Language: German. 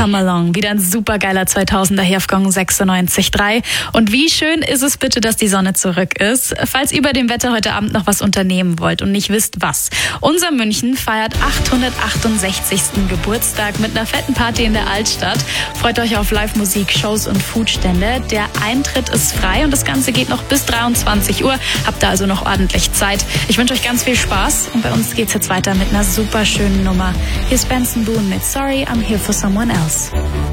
Come Along, wieder ein supergeiler 2000er hier auf Gong 96.3. Und wie schön ist es bitte, dass die Sonne zurück ist. Falls ihr bei dem Wetter heute Abend noch was unternehmen wollt und nicht wisst was. Unser München feiert 868. Geburtstag mit einer fetten Party in der Altstadt. Freut euch auf Live-Musik, Shows und Foodstände. Der Eintritt ist frei und das Ganze geht noch bis 23 Uhr. Habt da also noch ordentlich Zeit. Ich wünsche euch ganz viel Spaß und bei uns geht's jetzt weiter mit einer super schönen Nummer. Hier ist Benson Boone mit Sorry, I'm Here for Someone Else.